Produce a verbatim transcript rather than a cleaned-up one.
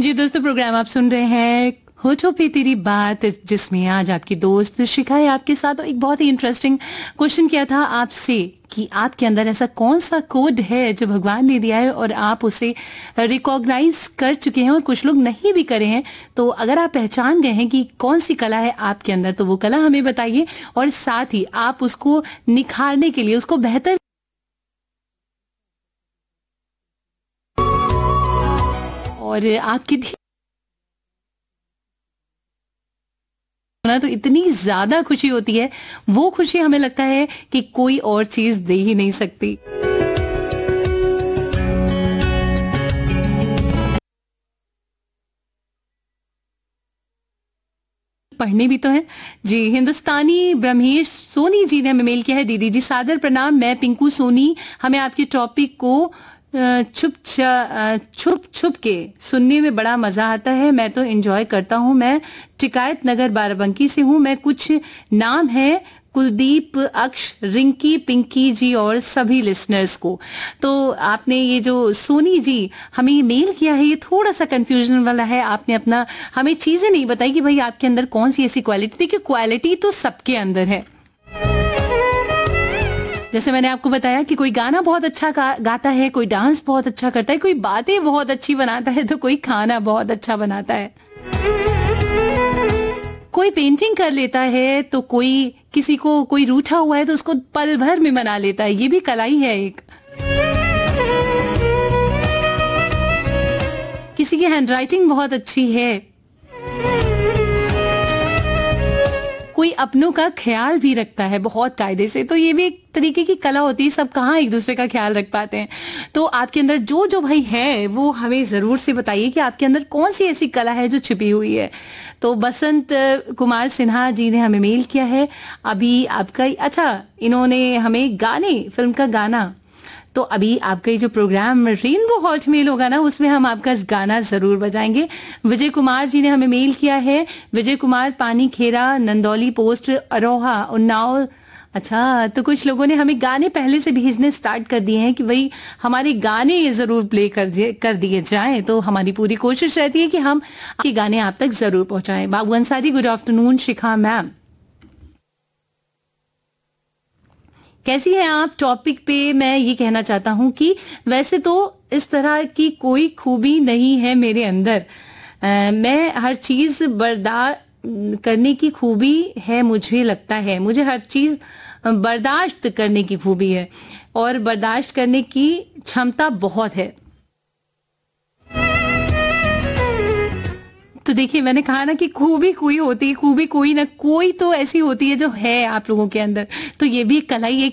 जी दोस्तों, प्रोग्राम आप सुन रहे हैं होठों पे तेरी बात, जिसमें आज आपकी दोस्त शिखा है आपके साथ। एक बहुत ही इंटरेस्टिंग क्वेश्चन किया था आपसे कि आपके अंदर ऐसा कौन सा कोड है जो भगवान ने दिया है और आप उसे रिकॉग्नाइज कर चुके हैं और कुछ लोग नहीं भी करे हैं। तो अगर आप पहचान गए हैं कि कौन सी कला है आपके अंदर, तो वो कला हमें बताइए और साथ ही आप उसको निखारने के लिए, उसको बेहतर और आपकी ना तो इतनी ज्यादा खुशी होती है, वो खुशी हमें लगता है कि कोई और चीज दे ही नहीं सकती। पढ़ने भी तो है जी। हिंदुस्तानी ब्रह्मेश सोनी जी ने हमें मेल किया है, दीदी जी सादर प्रणाम, मैं पिंकू सोनी। हमें आपके टॉपिक को छुप छुप छुप के सुनने में बड़ा मजा आता है, मैं तो एंजॉय करता हूँ। मैं टिकायत नगर बाराबंकी से हूँ। मैं कुछ नाम है कुलदीप, अक्ष, रिंकी, पिंकी जी और सभी लिसनर्स को। तो आपने ये जो सोनी जी हमें मेल किया है, ये थोड़ा सा कंफ्यूजन वाला है। आपने अपना हमें चीजें नहीं बताई कि भाई आपके अंदर कौन सी ऐसी क्वालिटी। देखिए, क्वालिटी तो सबके अंदर है। जैसे मैंने आपको बताया कि कोई गाना बहुत अच्छा गा, गाता है, कोई डांस बहुत अच्छा करता है, कोई बातें बहुत अच्छी बनाता है, तो कोई खाना बहुत अच्छा बनाता है, कोई पेंटिंग कर लेता है, तो कोई किसी को कोई रूठा हुआ है तो उसको पल भर में मना लेता है। ये भी कला ही है एक। किसी की हैंडराइटिंग बहुत अच्छी है, कोई अपनों का ख्याल भी रखता है बहुत कायदे से, तो ये भी एक तरीके की कला होती है। सब कहाँ एक दूसरे का ख्याल रख पाते हैं। तो आपके अंदर जो जो भाई है वो हमें जरूर से बताइए कि आपके अंदर कौन सी ऐसी कला है जो छिपी हुई है। तो बसंत कुमार सिन्हा जी ने हमें मेल किया है अभी आपका। अच्छा, इन्होंने हमें गाने, फिल्म का गाना, तो अभी आपका ये जो प्रोग्राम रेनबो हॉट मेल होगा ना, उसमें हम आपका गाना जरूर बजाएंगे। विजय कुमार जी ने हमें मेल किया है, विजय कुमार, पानी खेरा, नंदौली पोस्ट, अरोहा, उन्नाव। अच्छा, तो कुछ लोगों ने हमें गाने पहले से भेजने स्टार्ट कर दिए हैं कि भाई हमारे गाने ये जरूर प्ले कर दिए कर दिए जाएं। तो हमारी पूरी कोशिश रहती है कि हम आपके गाने आप तक जरूर पहुंचाएं। बाबू अंसारी, गुड आफ्टरनून। शिखा मैम, कैसी हैं आप? टॉपिक पे मैं ये कहना चाहता हूं कि वैसे तो इस तरह की कोई खूबी नहीं है मेरे अंदर। आ, मैं हर चीज बर्दाश्त करने की खूबी है, मुझे लगता है मुझे हर चीज बर्दाश्त करने की खूबी है और बर्दाश्त करने की क्षमता बहुत है। तो देखिए, मैंने कहा ना कि खूबी कोई होती है, खूबी कोई ना कोई तो ऐसी होती है जो है आप लोगों के अंदर। तो ये भी एक कला ही है।